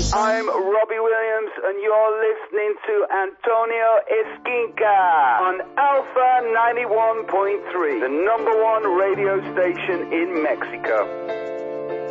I'm Robbie Williams, and you're listening to Antonio Esquinca on Alpha 91.3, the #1 radio station in Mexico.